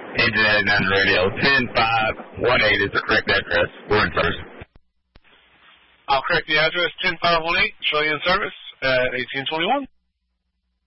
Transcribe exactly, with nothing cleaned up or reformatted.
Engine eighty-nine radio, ten five one eight is the correct address. We're in service. I'll correct the address, ten five one eight, show you in service at eighteen twenty-one.